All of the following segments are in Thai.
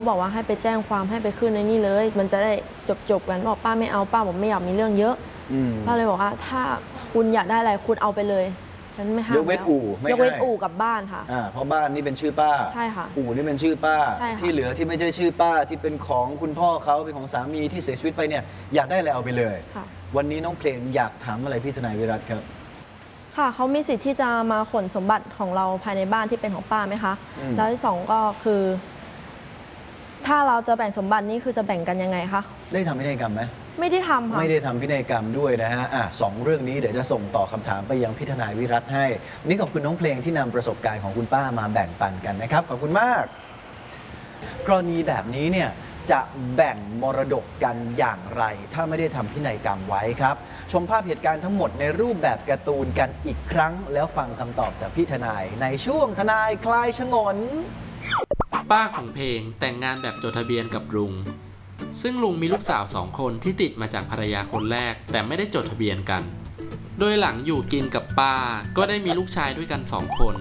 บอกว่าให้ไปแจ้งความให้ไปขึ้นในนี่เลยมันจะได้จบกันบอกป้าไม่เอาป้าผมไม่อยากมีเรื่องเยอะป้าเลยบอกว่าถ้าคุณอยากได้อะไรคุณเอาไปเลยฉันไม่ห้ามยกเว้นอู่ไม่ยกเว้นอู่กับบ้านค่ะเพราะบ้านนี่เป็นชื่อป้าใช่ค่ะอู่นี่เป็นชื่อป้าที่เหลือที่ไม่ใช่ชื่อป้าที่เป็นของคุณพ่อเขาเป็นของสามีที่เสียชีวิตไปเนี่ยอยากได้อะไรเอาไปเลยวันนี้น้องเพลงอยากถามอะไรพี่ทนายวิรัติครับค่ะเขามีสิทธิ์ที่จะมาขนสมบัติของเราภายในบ้านที่เป็นของป้าไหมคะแล้วที่สองก็คือถ้าเราจะแบ่งสมบัตินี่คือจะแบ่งกันยังไงคะได้ทำพินัยกรรมไหมไม่ได้ทำค่ะไม่ได้ทำพินัยกรรมด้วยนะฮะสองเรื่องนี้เดี๋ยวจะส่งต่อคำถามไปยังพี่ทนายวิรัติให้นี่ขอบคุณน้องเพลงที่นำประสบการณ์ของคุณป้ามาแบ่งปันกันนะครับขอบคุณมากกรณีแบบนี้เนี่ยจะแบ่งมรดกกันอย่างไรถ้าไม่ได้ทำพินัยกรรมไว้ครับชมภาพเหตุการณ์ทั้งหมดในรูปแบบการ์ตูนกันอีกครั้งแล้วฟังคำตอบจากพี่ทนายในช่วงทนายคลายฉงนป้าของเพลงแต่งงานแบบจดทะเบียนกับลุงซึ่งลุงมีลูกสาว2 คนที่ติดมาจากภรรยาคนแรกแต่ไม่ได้จดทะเบียนกันโดยหลังอยู่กินกับป้าก็ได้มีลูกชายด้วยกัน2 คน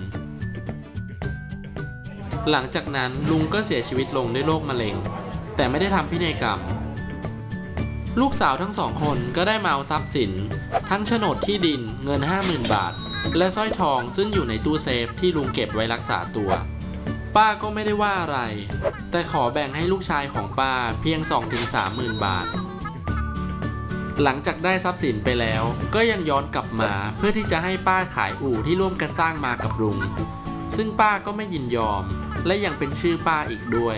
หลังจากนั้นลุงก็เสียชีวิตลงด้วยโรคมะเร็งแต่ไม่ได้ทำพินัยกรรมลูกสาวทั้ง2 คนก็ได้มาเอาทรัพย์สินทั้งโฉนดที่ดินเงิน 50,000 บาทและสร้อยทองซึ่งอยู่ในตู้เซฟที่ลุงเก็บไว้รักษาตัวป้าก็ไม่ได้ว่าอะไรแต่ขอแบ่งให้ลูกชายของป้าเพียง 2-30,000 บาทหลังจากได้ทรัพย์สินไปแล้วก็ยังย้อนกลับมาเพื่อที่จะให้ป้าขายอู่ที่ร่วมกันสร้างมากับลุงซึ่งป้าก็ไม่ยินยอมและยังเป็นชื่อป้าอีกด้วย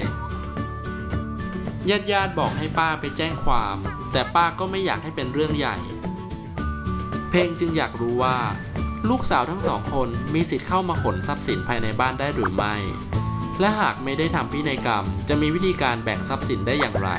ญาติบอกให้ป้าไปแจ้งความแต่ป้าก็ไม่อยากให้เป็นเรื่องใหญ่เพลงจึงอยากรู้ว่าลูกสาวทั้ง2 คนมีสิทธิ์เข้ามาขนทรัพย์สินภายในบ้านได้หรือไม่และหากไม่ได้ทำพินัยกรรมจะมีวิธีการแบ่งทรัพย์สินได้อย่างไร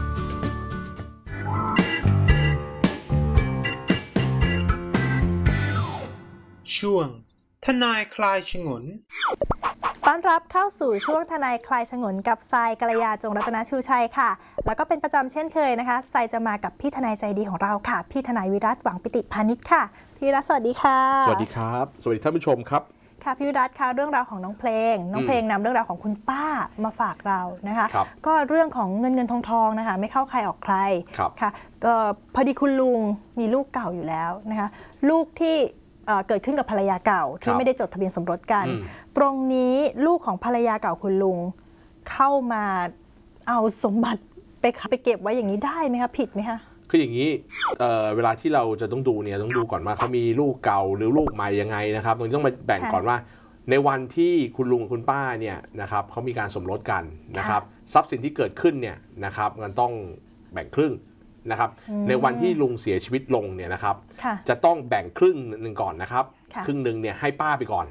ช่วงทนายคลายฉงนต้อนรับเข้าสู่ช่วงทนายคลายฉงนกับทรายกัลยาจงรัตนชูชัยค่ะแล้วก็เป็นประจำเช่นเคยนะคะทรายจะมากับพี่ทนายใจดีของเราค่ะพี่ทนายวิรัติหวังปิติพานิชค่ะพี่วิรัติสวัสดีค่ะสวัสดีครับสวัสดีท่านผู้ชมครับค่ะพี่วิรัติค่ะเรื่องราวของน้องเพลงนำเรื่องราวของคุณป้ามาฝากเรานะคะก็เรื่องของเงินทองนะคะไม่เข้าใครออกใครค่ะก็พอดีคุณลุงมีลูกเก่าอยู่แล้วนะคะลูกที่เกิดขึ้นกับภรรยาเก่าที่ไม่ได้จดทะเบียนสมรสกันตรงนี้ลูกของภรรยาเก่าคุณลุงเข้ามาเอาสมบัติไปเก็บไว้อย่างนี้ได้ไหมคะผิดไหมคะคืออย่างนี้เวลาที่เราจะต้องดูเนี่ยต้องดูก่อนว่าเขามีลูกเก่าหรือลูกใหม่ยังไงนะครับตรงนี้ต้องมาแบ่งก่อนว่าในวันที่คุณลุงกับคุณป้าเนี่ยนะครับเขามีการสมรสกันนะครับทรัพย์สินที่เกิดขึ้นเนี่ยนะครับมันต้องแบ่งครึ่งนะครับในวันที่ลุงเสียชีวิตลงเนี่ยนะครับจะต้องแบ่งครึ่งหนึ่งก่อนนะครับครึ่งหนึ่งเนี่ยให้ป้าไปก่อน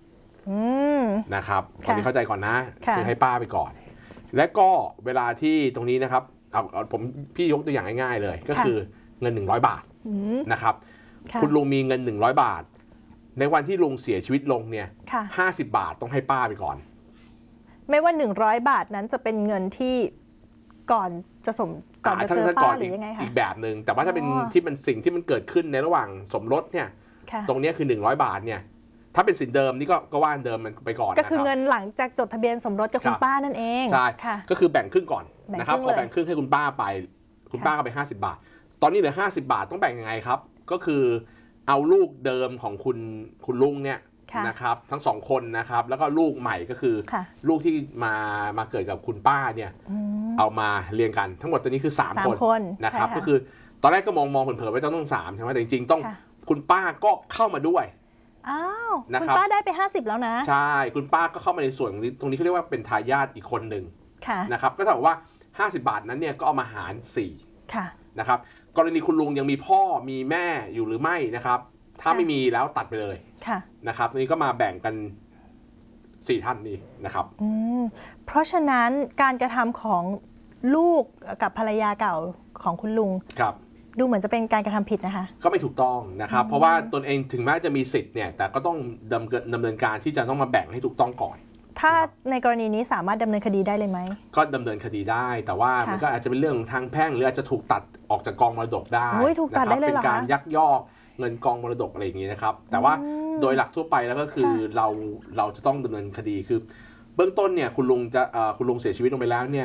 นะครับตอนนี้เข้าใจก่อนนะคือให้ป้าไปก่อนและก็เวลาที่ตรงนี้นะครับผมพี่ยกตัวอย่างง่ายๆเลยก็คือเงิน100 บาทนะครับคุณลุงมีเงิน100 บาทในวันที่ลุงเสียชีวิตลงเนี่ย50 บาทต้องให้ป้าไปก่อนไม่ว่า100 บาทนั้นจะเป็นเงินที่ก่อนจะเจอป้าหรือยังไงคะอีกแบบหนึ่งแต่ว่าถ้าเป็นที่มันสิ่งที่มันเกิดขึ้นในระหว่างสมรสเนี่ยตรงนี้คือ100 บาทเนี่ยถ้าเป็นสินเดิมนี่ก็ว่าเดิมมันไปก่อนก็คือเงินหลังจากจดทะเบียนสมรสกับคุณป้านั่นเองใช่ก็คือแบ่งครึ่งก่อนนะครับพอแบ่งครึ่งให้คุณป้าไปคุณป้าก็ไป50 บาทตอนนี้เหลือ50 บาทต้องแบ่งยังไงครับก็คือเอาลูกเดิมของคุณลุงเนี่ยนะครับทั้ง2 คนนะครับแล้วก็ลูกใหม่ก็คือลูกที่มาเกิดกับคุณป้าเนี่ยเอามาเรียงกันทั้งหมดตอนนี้คือ3 คนนะครับก็คือตอนแรกก็มองเผินๆไว้ต้อง3ใช่ไหมแต่จริงๆต้องคุณป้าก็เข้ามาด้วยอ้าวคุณป้าได้ไป50แล้วนะใช่คุณป้าก็เข้ามาในส่วนตรงนี้เขาเรียกว่าเป็นทายาทอีกคนหนึ่งนะครับก็เท่ากับว่า50 บาทนั้นเนี่ยก็เอามาหาร4นะครับกรณีคุณลุงยังมีพ่อมีแม่อยู่หรือไม่นะครับถ้าไม่มีแล้วตัดไปเลยนะครับตรงนี้ก็มาแบ่งกัน4 ท่านนี้นะครับเพราะฉะนั้นการกระทำของลูกกับภรรยาเก่าของคุณลุงดูเหมือนจะเป็นการกระทำผิดนะคะก็ไม่ถูกต้องนะครับเพราะว่าตนเองถึงแม้จะมีสิทธิ์เนี่ยแต่ก็ต้องดำเนินการที่จะต้องมาแบ่งให้ถูกต้องก่อนถ้าในกรณีนี้สามารถดำเนินคดีได้เลยไหมก็ดำเนินคดีได้แต่ว่ามันก็อาจจะเป็นเรื่องทางแพ่งหรืออาจจะถูกตัดออกจากกองมรดกได้ถูกตัดได้เลยเหรอคะเป็นการยักยอกเงินกองมรดกอะไรอย่างนี้นะครับแต่ว่าโดยหลักทั่วไปแล้วก็คือเราจะต้องดำเนินคดีคือเบื้องต้นเนี่ยคุณลุงเสียชีวิตลงไปแล้วเนี่ย